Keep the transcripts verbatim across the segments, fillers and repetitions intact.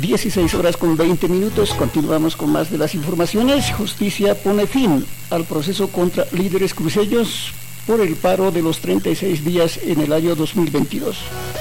dieciséis horas con veinte minutos, continuamos con más de las informaciones. Justicia pone fin al proceso contra líderes cruceños por el paro de los treinta y seis días en el año dos mil veintidós.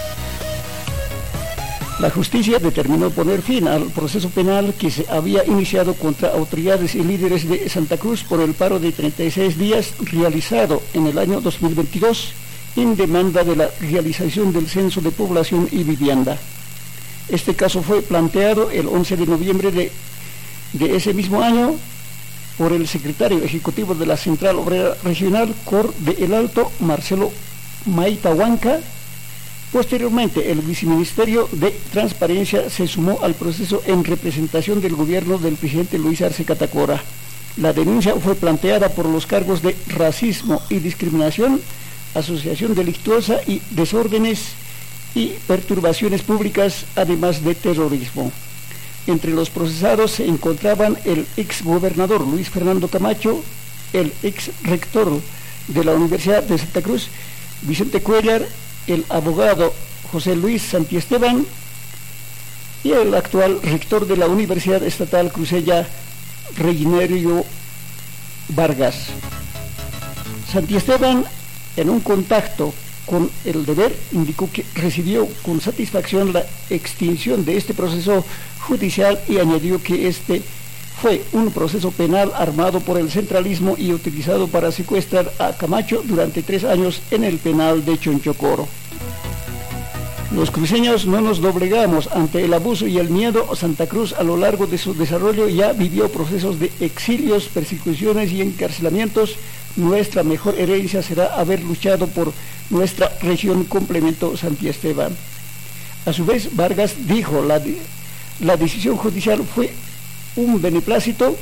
La justicia determinó poner fin al proceso penal que se había iniciado contra autoridades y líderes de Santa Cruz por el paro de treinta y seis días realizado en el año dos mil veintidós en demanda de la realización del censo de población y vivienda. Este caso fue planteado el once de noviembre de, de ese mismo año por el secretario ejecutivo de la Central Obrera Regional, C O R de El Alto, Marcelo Maitahuanca. Posteriormente, el Viceministerio de Transparencia se sumó al proceso en representación del gobierno del presidente Luis Arce Catacora. La denuncia fue planteada por los cargos de racismo y discriminación, asociación delictuosa y desórdenes y perturbaciones públicas, además de terrorismo. Entre los procesados se encontraban el ex gobernador Luis Fernando Camacho, el ex rector de la Universidad de Santa Cruz, Vicente Cuellar, el abogado José Luis Santiesteban y el actual rector de la Universidad Estatal Cruceña, Reginerio Vargas. Santiesteban, en un contacto con El Deber, indicó que recibió con satisfacción la extinción de este proceso judicial y añadió que este fue un proceso penal armado por el centralismo y utilizado para secuestrar a Camacho durante tres años en el penal de Chonchocoro. Los cruceños no nos doblegamos ante el abuso y el miedo. Santa Cruz, a lo largo de su desarrollo, ya vivió procesos de exilios, persecuciones y encarcelamientos. Nuestra mejor herencia será haber luchado por nuestra región, complementó Santiesteban. A su vez, Vargas dijo, la, la decisión judicial fue un beneplácito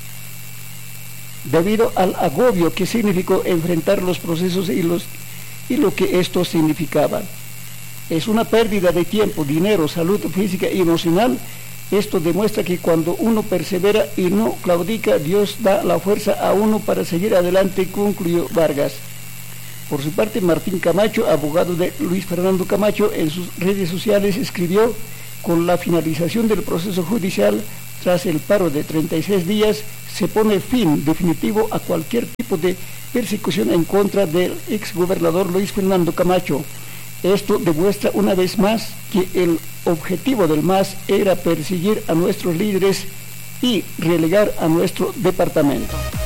debido al agobio que significó enfrentar los procesos y, los, y lo que estos significaban. Es una pérdida de tiempo, dinero, salud física y emocional. Esto demuestra que cuando uno persevera y no claudica, Dios da la fuerza a uno para seguir adelante, concluyó Vargas. Por su parte, Martín Camacho, abogado de Luis Fernando Camacho, en sus redes sociales escribió: con la finalización del proceso judicial, tras el paro de treinta y seis días, se pone fin definitivo a cualquier tipo de persecución en contra del exgobernador Luis Fernando Camacho. Esto demuestra una vez más que el objetivo del M A S era perseguir a nuestros líderes y relegar a nuestro departamento.